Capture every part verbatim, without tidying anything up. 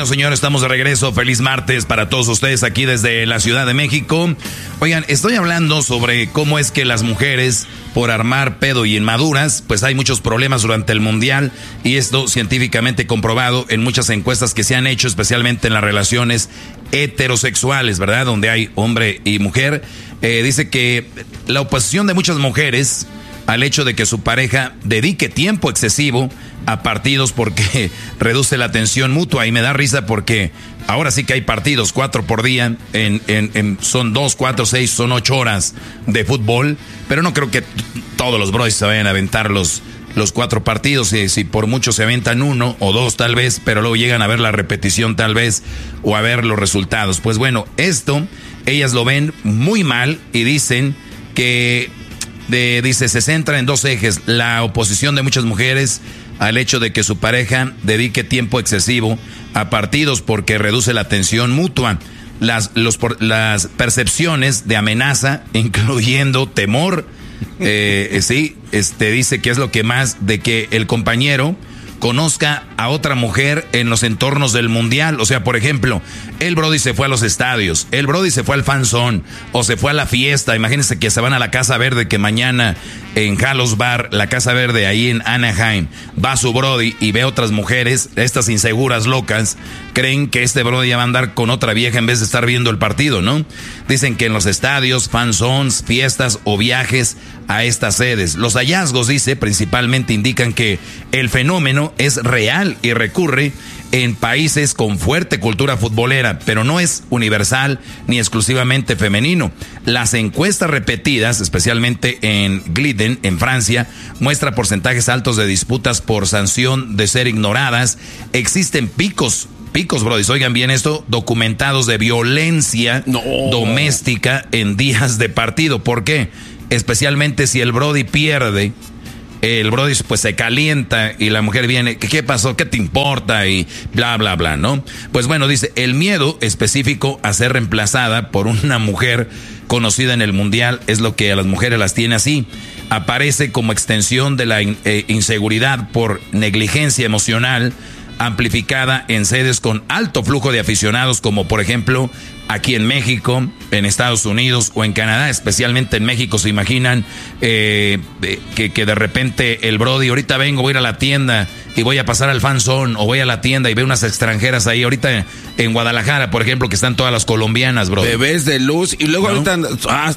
Bueno, señores, estamos de regreso. Feliz martes para todos ustedes aquí desde la Ciudad de México. Oigan, estoy hablando sobre cómo es que las mujeres, por armar pedo y inmaduras, pues hay muchos problemas durante el Mundial, y esto científicamente comprobado en muchas encuestas que se han hecho, especialmente en las relaciones heterosexuales, ¿verdad? Donde hay hombre y mujer. Eh, dice que la oposición de muchas mujeres al hecho de que su pareja dedique tiempo excesivo a partidos porque reduce la tensión mutua. Y me da risa porque ahora sí que hay partidos, cuatro por día, en, en, en, son dos, cuatro, seis, son ocho horas de fútbol, pero no creo que t- todos los bros se vayan a aventar los, los cuatro partidos, y si por mucho se aventan uno o dos tal vez, pero luego llegan a ver la repetición tal vez, o a ver los resultados. Pues bueno, esto ellas lo ven muy mal y dicen que De, dice, se centra en dos ejes: la oposición de muchas mujeres al hecho de que su pareja dedique tiempo excesivo a partidos porque reduce la tensión mutua, las, los, las percepciones de amenaza, incluyendo temor, eh, sí, este, dice que es lo que más, de que el compañero conozca a otra mujer en los entornos del mundial. O sea, por ejemplo, el Brody se fue a los estadios, el Brody se fue al fan zone, o se fue a la fiesta. Imagínense que se van a la Casa Verde, que mañana en Halos Bar, la Casa Verde ahí en Anaheim, va su Brody y ve otras mujeres. Estas inseguras locas creen que este Brody ya va a andar con otra vieja en vez de estar viendo el partido, ¿no? Dicen que en los estadios, fan zones, fiestas o viajes a estas sedes, los hallazgos, dice, principalmente indican que el fenómeno es real y recurre en países con fuerte cultura futbolera, pero no es universal ni exclusivamente femenino. Las encuestas repetidas, especialmente en Gliden, en Francia, muestra porcentajes altos de disputas por sanción de ser ignoradas. Existen picos, picos, brodis, oigan bien esto, documentados de violencia no. doméstica en días de partido. ¿Por qué? Especialmente si el Brody pierde, el Brody pues se calienta y la mujer viene, ¿qué, qué pasó? ¿Qué te importa? Y bla, bla, bla, ¿no? Pues bueno, dice, el miedo específico a ser reemplazada por una mujer conocida en el mundial es lo que a las mujeres las tiene así. Aparece como extensión de la in, eh, inseguridad por negligencia emocional, amplificada en sedes con alto flujo de aficionados, como por ejemplo aquí en México, en Estados Unidos o en Canadá. Especialmente en México, se imaginan eh, que, que de repente el Brody, ahorita vengo, voy a ir a la tienda y voy a pasar al fan zone, o voy a la tienda y veo unas extranjeras ahí. Ahorita en Guadalajara, por ejemplo, que están todas las colombianas, bro. Bebés de luz, y luego ¿no? ahorita... Ah,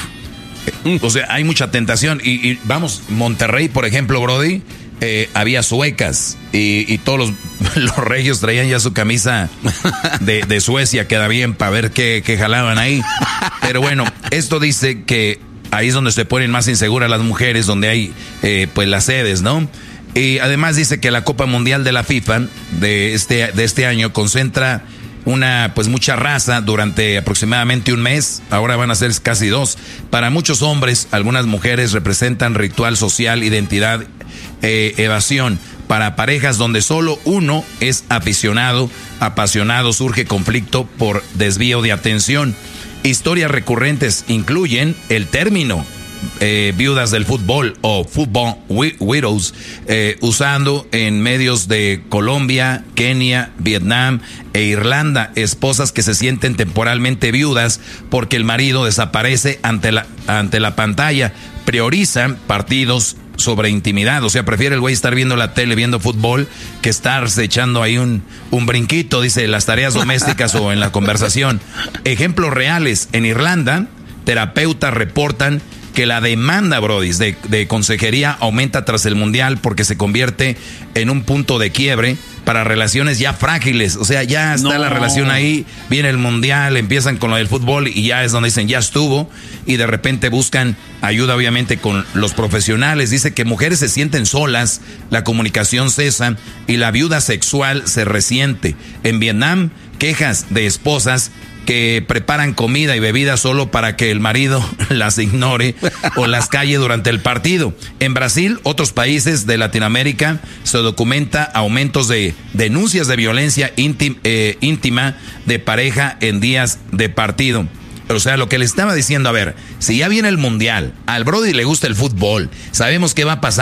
o sea, hay mucha tentación. Y, y vamos, Monterrey, por ejemplo, Brody, Eh, había suecas y, y todos los, los regios traían ya su camisa de, de Suecia, queda bien para ver qué, qué jalaban ahí. Pero bueno, esto dice que ahí es donde se ponen más inseguras las mujeres, donde hay eh, pues las sedes, ¿no? Y además dice que la Copa Mundial de la FIFA de este, de este año concentra una pues mucha raza durante aproximadamente un mes. Ahora van a ser casi dos. Para muchos hombres, algunas mujeres representan ritual social, identidad, eh, evasión. Para parejas donde solo uno es aficionado, apasionado, surge conflicto por desvío de atención. Historias recurrentes incluyen el término Eh, viudas del fútbol o football widows, eh, usando en medios de Colombia, Kenia, Vietnam e Irlanda, esposas que se sienten temporalmente viudas porque el marido desaparece ante la, ante la pantalla, priorizan partidos sobre intimidad. O sea, prefiere el güey estar viendo la tele, viendo fútbol, que estarse echando ahí un, un brinquito, dice, las tareas domésticas o en la conversación. Ejemplos reales: en Irlanda, terapeutas reportan que la demanda, brodis, de, de consejería aumenta tras el mundial porque se convierte en un punto de quiebre para relaciones ya frágiles. O sea, ya está no. la relación ahí, viene el mundial, empiezan con lo del fútbol y ya es donde dicen, ya estuvo, y de repente buscan ayuda obviamente con los profesionales. Dice que mujeres se sienten solas, la comunicación cesa y la viuda sexual se resiente. En Vietnam, quejas de esposas que preparan comida y bebida solo para que el marido las ignore o las calle durante el partido. En Brasil, otros países de Latinoamérica, se documenta aumentos de denuncias de violencia íntima, eh, íntima de pareja en días de partido. O sea, lo que le estaba diciendo, a ver, si ya viene el mundial, al Brody le gusta el fútbol, sabemos qué va a pasar,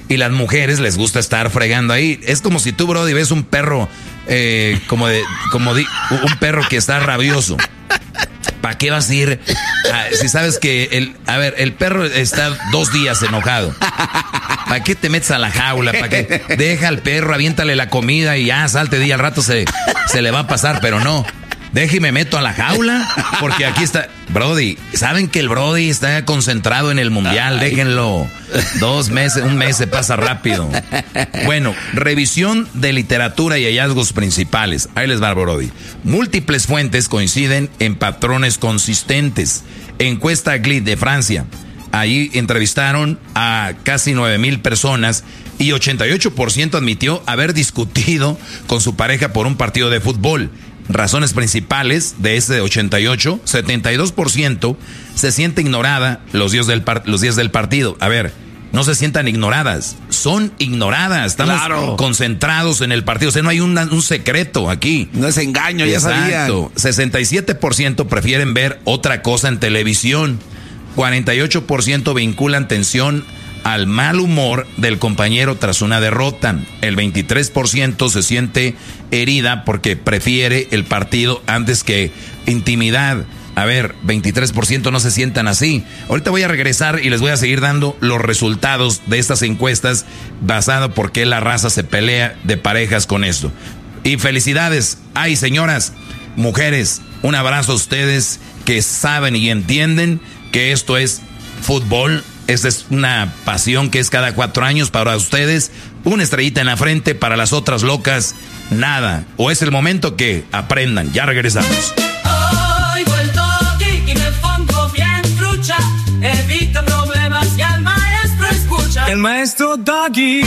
Y las mujeres les gusta estar fregando ahí. Es como si tú, Brody, ves un perro, eh, como de, como di, un perro que está rabioso. ¿Para qué vas a ir? A, si sabes que el, a ver, el perro está dos días enojado. ¿Para qué te metes a la jaula? ¿Para qué? Deja al perro, aviéntale la comida y ya salte de ahí, al rato se, se le va a pasar, pero no. Deje y me meto a la jaula, porque aquí está Brody. ¿Saben que el Brody está concentrado en el mundial? Ay. Déjenlo. Dos meses, un mes se pasa rápido. Bueno, revisión de literatura y hallazgos principales. Ahí les va, Brody. Múltiples fuentes coinciden en patrones consistentes. Encuesta G L I D de Francia. Ahí entrevistaron a casi nueve mil personas y ochenta y ocho por ciento admitió haber discutido con su pareja por un partido de fútbol. Razones principales de ese ochenta y ocho, setenta y dos por ciento se siente ignorada los días del, par- los días del partido. A ver, no se sientan ignoradas, son ignoradas. Estamos claro. concentrados en el partido. O sea, no hay una, un secreto aquí. No es engaño, ya sabían. Exacto. sesenta y siete por ciento prefieren ver otra cosa en televisión. cuarenta y ocho por ciento vinculan tensión al mal humor del compañero tras una derrota. El veintitrés por ciento se siente herida porque prefiere el partido antes que intimidad. A ver, veintitrés por ciento no se sientan así. Ahorita voy a regresar y les voy a seguir dando los resultados de estas encuestas basado por qué la raza se pelea de parejas con esto. Y felicidades. Ay, señoras, mujeres, un abrazo a ustedes que saben y entienden que esto es fútbol. Esta es una pasión que es cada cuatro años para ustedes. Una estrellita en la frente, para las otras locas, nada. O es el momento que aprendan. Ya regresamos. Hoy vuelto aquí y me pongo bien trucha. Evita problemas y al maestro escucha. El maestro Doggy.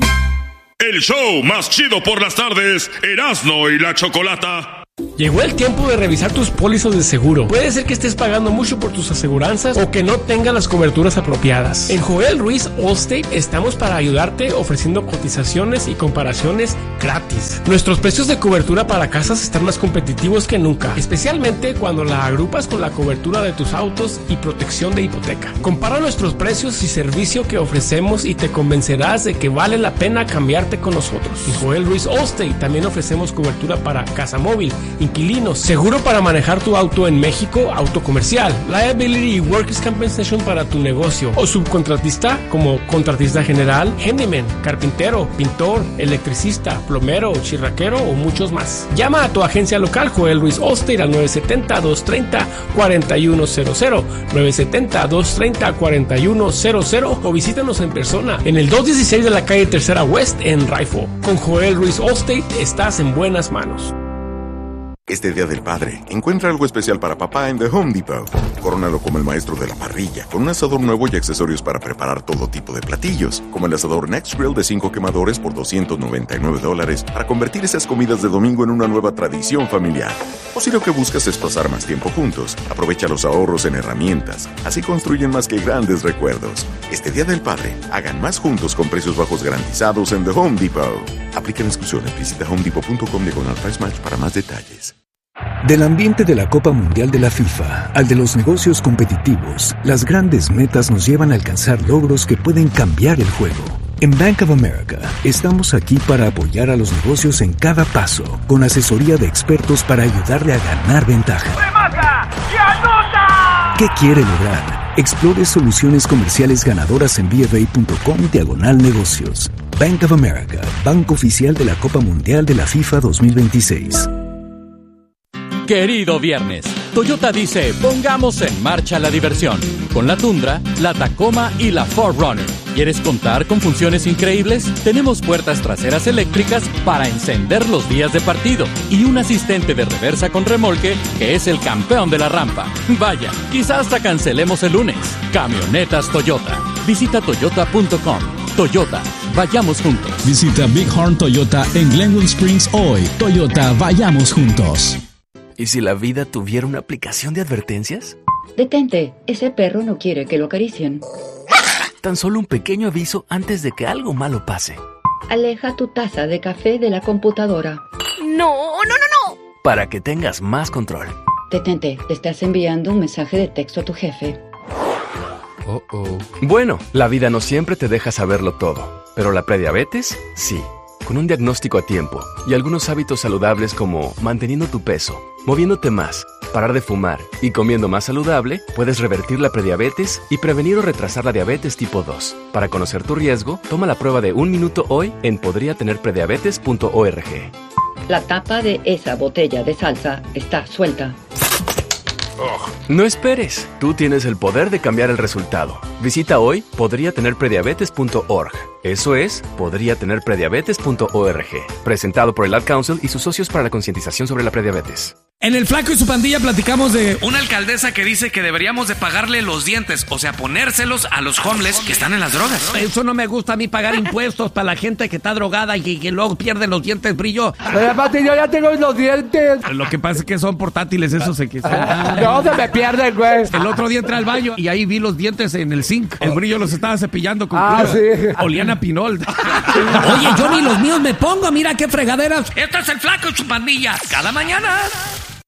El show más chido por las tardes, Erasmo y la Chocolata. Llegó el tiempo de revisar tus pólizas de seguro. Puede ser que estés pagando mucho por tus aseguranzas o que no tengas las coberturas apropiadas. En Joel Ruiz Allstate estamos para ayudarte ofreciendo cotizaciones y comparaciones gratis. Nuestros precios de cobertura para casas están más competitivos que nunca, especialmente cuando la agrupas con la cobertura de tus autos y protección de hipoteca. Compara nuestros precios y servicio que ofrecemos y te convencerás de que vale la pena cambiarte con nosotros. En Joel Ruiz Allstate también ofrecemos cobertura para casa móvil, inquilinos, seguro para manejar tu auto en México, auto comercial, liability y workers' compensation para tu negocio o subcontratista como contratista general, handyman, carpintero, pintor, electricista, plomero, chirraquero o muchos más. Llama a tu agencia local Joel Ruiz Allstate al nueve siete cero, dos tres cero, cuatro uno cero cero, nueve siete cero, dos tres cero, cuatro uno cero cero o visítanos en persona en el doscientos dieciséis de la calle Tercera West en Rifle. Con Joel Ruiz Allstate estás en buenas manos. Este Día del Padre, encuentra algo especial para papá en The Home Depot. Córonalo como el maestro de la parrilla, con un asador nuevo y accesorios para preparar todo tipo de platillos, como el asador Next Grill de cinco quemadores por doscientos noventa y nueve dólares, para convertir esas comidas de domingo en una nueva tradición familiar. O si lo que buscas es pasar más tiempo juntos, aprovecha los ahorros en herramientas. Así construyen más que grandes recuerdos. Este Día del Padre, hagan más juntos con precios bajos garantizados en The Home Depot. Aplican exclusiones. Visita homedepot punto com diagonal price match para más detalles. Del ambiente de la Copa Mundial de la FIFA al de los negocios competitivos, las grandes metas nos llevan a alcanzar logros que pueden cambiar el juego. En Bank of America, estamos aquí para apoyar a los negocios en cada paso, con asesoría de expertos para ayudarle a ganar ventaja. ¡Remata y anota! ¿Qué quiere lograr? Explore soluciones comerciales ganadoras en B F A punto com diagonal negocios. Bank of America, banco oficial de la Copa Mundial de la FIFA dos mil veintiséis. Querido viernes, Toyota dice, pongamos en marcha la diversión. Con la Tundra, la Tacoma y la cuatro Runner. ¿Quieres contar con funciones increíbles? Tenemos puertas traseras eléctricas para encender los días de partido y un asistente de reversa con remolque que es el campeón de la rampa. Vaya, quizás hasta cancelemos el lunes. Camionetas Toyota. Visita toyota punto com. Toyota, vayamos juntos. Visita Big Horn Toyota en Glenwood Springs hoy. Toyota, vayamos juntos. ¿Y si la vida tuviera una aplicación de advertencias? Detente, ese perro no quiere que lo acaricien. Tan solo un pequeño aviso antes de que algo malo pase. Aleja tu taza de café de la computadora. No, no, no, no. Para que tengas más control. Detente, te estás enviando un mensaje de texto a tu jefe. Oh, oh. Bueno, la vida no siempre te deja saberlo todo, pero la prediabetes, sí. Con un diagnóstico a tiempo y algunos hábitos saludables como manteniendo tu peso, moviéndote más, parar de fumar y comiendo más saludable, puedes revertir la prediabetes y prevenir o retrasar la diabetes tipo dos. Para conocer tu riesgo, toma la prueba de un minuto hoy en podría tener prediabetes punto org. La tapa de esa botella de salsa está suelta. No esperes, tú tienes el poder de cambiar el resultado. Visita hoy podría tener prediabetes punto org. Eso es, podría tener prediabetes punto org. Presentado por el Ad Council y sus socios para la concientización sobre la prediabetes. En el Flaco y su pandilla platicamos de una alcaldesa que dice que deberíamos de pagarle los dientes, o sea, ponérselos a los homeless que están en las drogas. Eso no me gusta a mí, pagar impuestos para la gente que está drogada y que, que luego pierde los dientes, brillo. Pero aparte yo ya tengo los dientes. Lo que pasa es que son portátiles, esos se que no se me pierden, güey. El otro día entré al baño y ahí vi los dientes en el zinc. El brillo los estaba cepillando con ah, cloro. Sí. Olían a pinol. Oye, yo ni los míos me pongo, mira qué fregaderas. Esto es el Flaco y su pandilla, cada mañana.